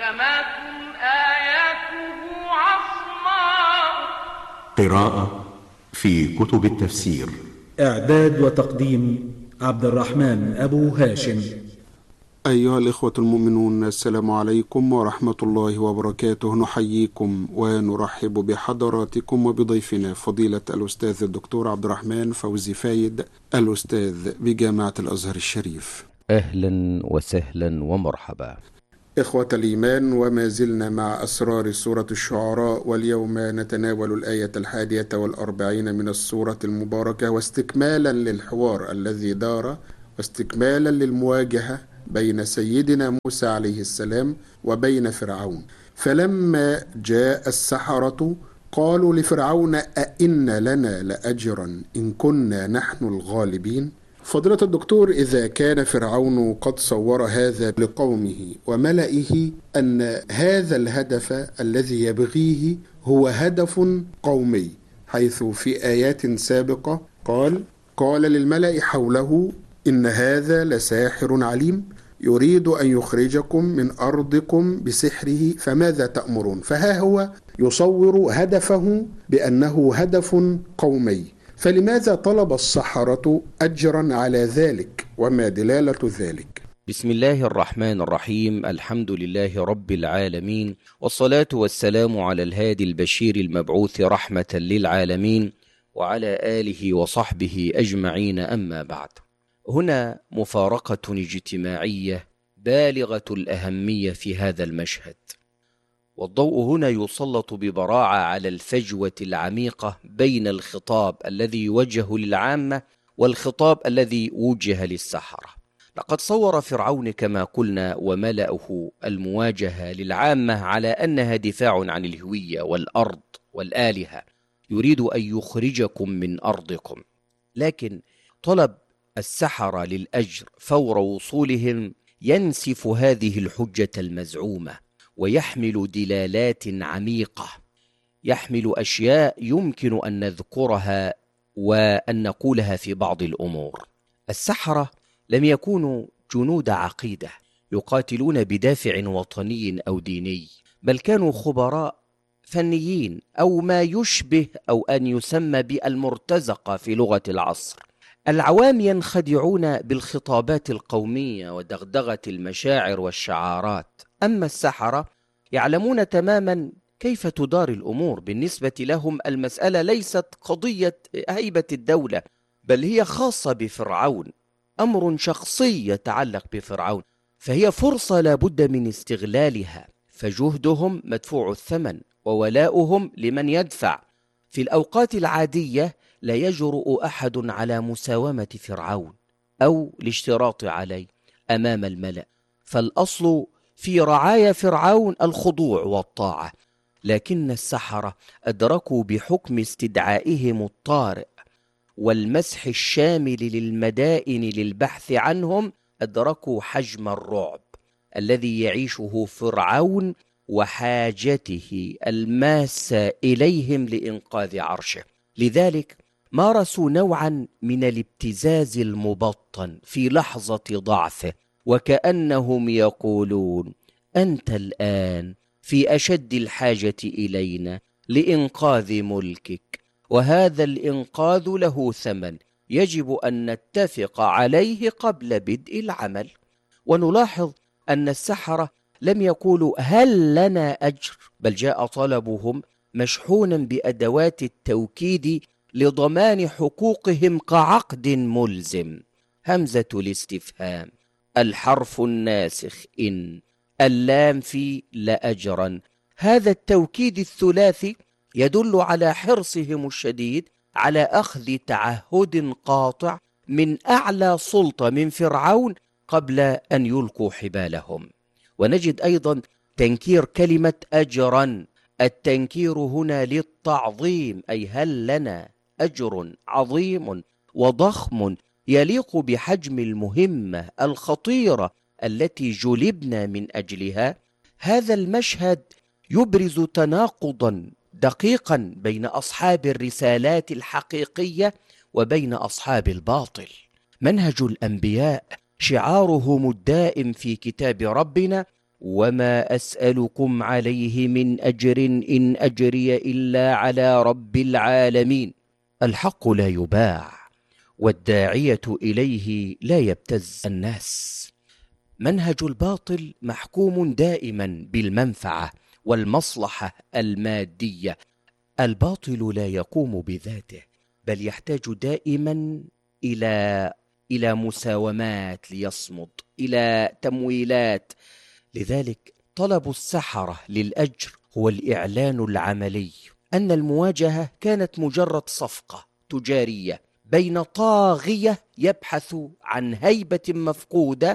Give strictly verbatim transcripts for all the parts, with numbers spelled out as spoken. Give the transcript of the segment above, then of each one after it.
محكمات آياته عصماء. قراءة في كتب التفسير. إعداد وتقديم عبد الرحمن أبو هاشم. أيها الإخوة المؤمنون، السلام عليكم ورحمة الله وبركاته. نحييكم ونرحب بحضراتكم وبضيفنا فضيلة الأستاذ الدكتور عبد الرحمن فوزي فايد، الأستاذ بجامعة الأزهر الشريف. أهلا وسهلا ومرحبا. إخوة الإيمان، وما زلنا مع أسرار سورة الشعراء، واليوم نتناول الآية الحادية والأربعين من السورة المباركة، واستكمالا للحوار الذي دار واستكمالا للمواجهة بين سيدنا موسى عليه السلام وبين فرعون. فلما جاء السحرة قالوا لفرعون أئن لنا لأجرا إن كنا نحن الغالبين. فضيلة الدكتور، إذا كان فرعون قد صور هذا لقومه وملئه أن هذا الهدف الذي يبغيه هو هدف قومي، حيث في آيات سابقة قال قال للملأ حوله إن هذا لساحر عليم يريد أن يخرجكم من أرضكم بسحره فماذا تأمرون؟ فها هو يصور هدفه بأنه هدف قومي، فلماذا طلب السحرة أجرا على ذلك، وما دلالة ذلك؟ بسم الله الرحمن الرحيم. الحمد لله رب العالمين، والصلاة والسلام على الهادي البشير المبعوث رحمة للعالمين، وعلى آله وصحبه أجمعين. أما بعد، هنا مفارقة اجتماعية بالغة الأهمية في هذا المشهد، والضوء هنا يسلط ببراعة على الفجوة العميقة بين الخطاب الذي يوجه للعامة والخطاب الذي وجه للسحرة. لقد صور فرعون كما قلنا وملأه المواجهة للعامة على أنها دفاع عن الهوية والأرض والآلهة، يريد أن يخرجكم من أرضكم. لكن طلب السحرة للأجر فور وصولهم ينسف هذه الحجة المزعومة، ويحمل دلالات عميقة، يحمل أشياء يمكن أن نذكرها وأن نقولها في بعض الأمور. السحرة لم يكونوا جنود عقيدة يقاتلون بدافع وطني أو ديني، بل كانوا خبراء فنيين، أو ما يشبه أو أن يسمى بالمرتزقة في لغة العصر. العوام ينخدعون بالخطابات القومية ودغدغة المشاعر والشعارات، أما السحرة يعلمون تماما كيف تدار الأمور. بالنسبة لهم المسألة ليست قضية هيبة الدولة، بل هي خاصة بفرعون، أمر شخصي يتعلق بفرعون، فهي فرصة لا بد من استغلالها، فجهدهم مدفوع الثمن وولاؤهم لمن يدفع. في الأوقات العادية لا يجرؤ أحد على مساومة فرعون أو الاشتراط عليه أمام الملأ، فالأصل في رعايا فرعون الخضوع والطاعة. لكن السحرة أدركوا بحكم استدعائهم الطارئ والمسح الشامل للمدائن للبحث عنهم، أدركوا حجم الرعب الذي يعيشه فرعون وحاجته الماسة إليهم لإنقاذ عرشه. لذلك مارسوا نوعا من الابتزاز المبطن في لحظة ضعفه، وكأنهم يقولون أنت الآن في أشد الحاجة إلينا لإنقاذ ملكك، وهذا الإنقاذ له ثمن يجب أن نتفق عليه قبل بدء العمل. ونلاحظ أن السحرة لم يقولوا هل لنا أجر، بل جاء طلبهم مشحونا بأدوات التوكيد لضمان حقوقهم كعقد ملزم. همزة الاستفهام، الحرف الناسخ إن، اللام في لأجرا. هذا التوكيد الثلاثي يدل على حرصهم الشديد على أخذ تعهد قاطع من أعلى سلطة من فرعون قبل أن يلقوا حبالهم. ونجد أيضا تنكير كلمة أجرا، التنكير هنا للتعظيم، أي هل لنا أجر عظيم وضخم يليق بحجم المهمة الخطيرة التي جلبنا من أجلها. هذا المشهد يبرز تناقضا دقيقا بين أصحاب الرسالات الحقيقية وبين أصحاب الباطل. منهج الأنبياء شعارهم الدائم في كتاب ربنا وما أسألكم عليه من أجر إن أجري إلا على رب العالمين. الحق لا يباع، والداعية إليه لا يبتز الناس. منهج الباطل محكوم دائما بالمنفعة والمصلحة المادية. الباطل لا يقوم بذاته، بل يحتاج دائما إلى إلى مساومات ليصمد، إلى تمويلات. لذلك طلب السحرة للأجر هو الإعلان العملي أن المواجهة كانت مجرد صفقة تجارية بين طاغية يبحث عن هيبة مفقودة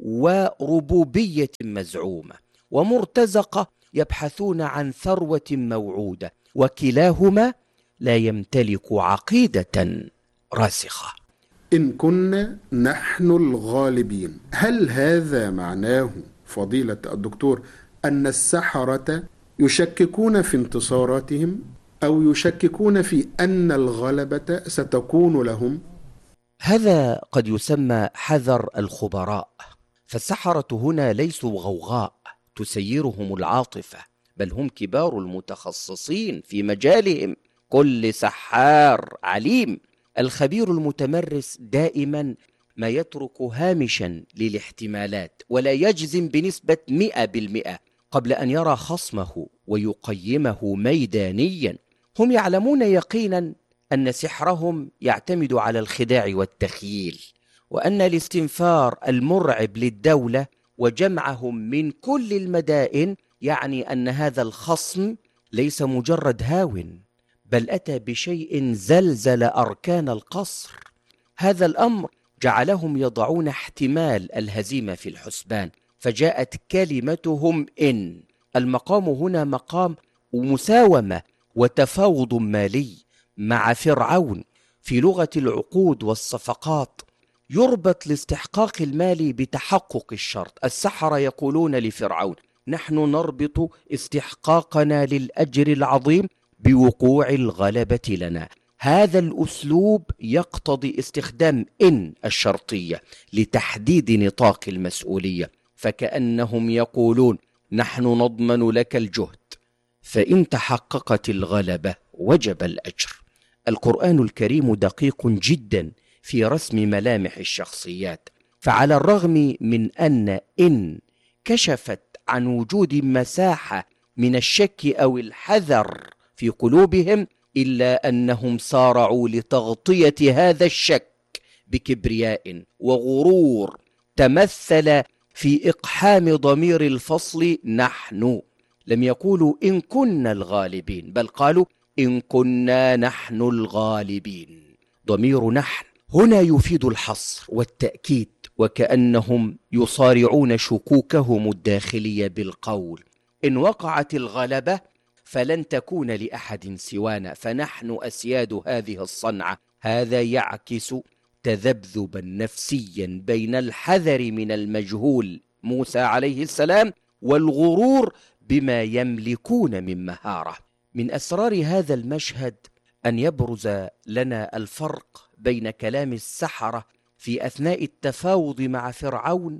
وربوبية مزعومة، ومرتزقة يبحثون عن ثروة موعودة، وكلاهما لا يمتلك عقيدة راسخة. إن كنا نحن الغالبين، هل هذا معناه فضيلة الدكتور أن السحرة يشككون في انتصاراتهم، أو يشككون في أن الغلبة ستكون لهم؟ هذا قد يسمى حذر الخبراء، فالسحرة هنا ليسوا غوغاء تسيرهم العاطفة، بل هم كبار المتخصصين في مجالهم. كل سحار عليم. الخبير المتمرس دائما ما يترك هامشا للاحتمالات، ولا يجزم بنسبة مئة بالمئة قبل أن يرى خصمه ويقيمه ميدانيا. هم يعلمون يقينا أن سحرهم يعتمد على الخداع والتخييل، وأن الاستنفار المرعب للدولة وجمعهم من كل المدائن يعني أن هذا الخصم ليس مجرد هاو، بل أتى بشيء زلزل أركان القصر. هذا الأمر جعلهم يضعون احتمال الهزيمة في الحسبان، فجاءت كلمتهم إن. المقام هنا مقام مساومة وتفاوض مالي مع فرعون. في لغة العقود والصفقات يربط الاستحقاق المالي بتحقق الشرط. السحرة يقولون لفرعون: نحن نربط استحقاقنا للأجر العظيم بوقوع الغلبة لنا. هذا الأسلوب يقتضي استخدام إن الشرطية لتحديد نطاق المسؤولية، فكأنهم يقولون: نحن نضمن لك الجهد، فإن تحققت الغلبة وجب الأجر. القرآن الكريم دقيق جدا في رسم ملامح الشخصيات، فعلى الرغم من أن إن كشفت عن وجود مساحة من الشك أو الحذر في قلوبهم، إلا أنهم سارعوا لتغطية هذا الشك بكبرياء وغرور تمثل في إقحام ضمير الفصل نحن. لم يقولوا إن كنا الغالبين، بل قالوا إن كنا نحن الغالبين. ضمير نحن هنا يفيد الحصر والتأكيد، وكأنهم يصارعون شكوكهم الداخلية بالقول: إن وقعت الغلبة فلن تكون لأحد سوانا، فنحن أسياد هذه الصنعة. هذا يعكس تذبذبا نفسيا بين الحذر من المجهول موسى عليه السلام والغرور بما يملكون من مهارة. من أسرار هذا المشهد أن يبرز لنا الفرق بين كلام السحرة في أثناء التفاوض مع فرعون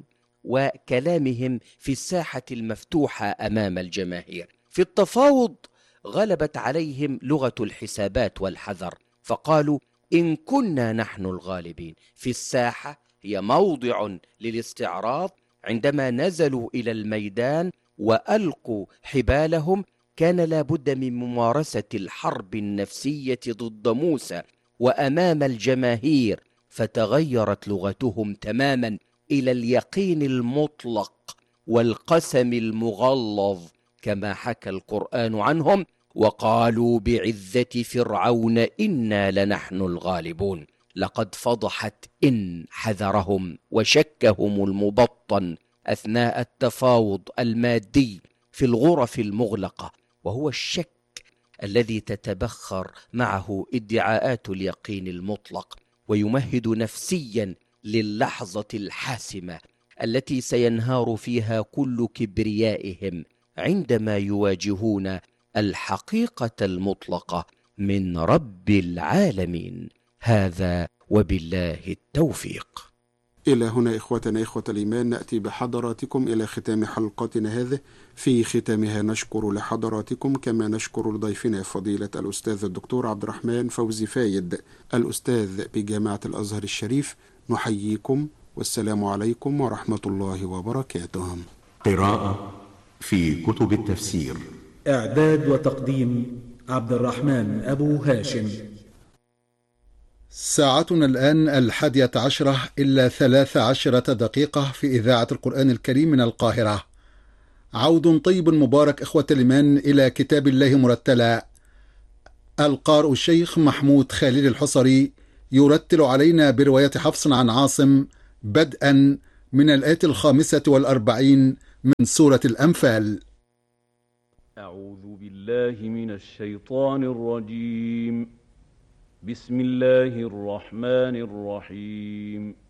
وكلامهم في الساحة المفتوحة أمام الجماهير. في التفاوض غلبت عليهم لغة الحسابات والحذر، فقالوا إن كنا نحن الغالبين. في الساحة هي موضع للاستعراض. عندما نزلوا إلى الميدان وألقوا حبالهم كان لابد من ممارسة الحرب النفسية ضد موسى وأمام الجماهير، فتغيرت لغتهم تماما إلى اليقين المطلق والقسم المغلظ كما حكى القرآن عنهم: وقالوا بعزة فرعون إنا لنحن الغالبون. لقد فضحت إن حذرهم وشكهم المبطن أثناء التفاوض المادي في الغرف المغلقة، وهو الشك الذي تتبخر معه ادعاءات اليقين المطلق، ويمهد نفسيا للحظة الحاسمة التي سينهار فيها كل كبريائهم عندما يواجهون الحقيقة المطلقة من رب العالمين. هذا وبالله التوفيق. إلى هنا إخوتنا إخوة الإيمان نأتي بحضراتكم إلى ختام حلقتنا هذه. في ختامها نشكر لحضراتكم كما نشكر لضيفنا فضيلة الأستاذ الدكتور عبد الرحمن فوزي فايد الأستاذ بجامعة الأزهر الشريف. نحييكم والسلام عليكم ورحمة الله وبركاته. قراءة في كتب التفسير. إعداد وتقديم عبد الرحمن أبو هاشم. ساعتنا الآن الحادية عشرة إلا ثلاث عشرة دقيقة في إذاعة القرآن الكريم من القاهرة. عود طيب مبارك إخوة الإيمان إلى كتاب الله مرتلا. القارئ الشيخ محمود خالد الحصري يرتل علينا برواية حفص عن عاصم بدءا من الآية الخامسة والأربعين من سورة الأنفال. أعوذ بالله من الشيطان الرجيم. بسم الله الرحمن الرحيم.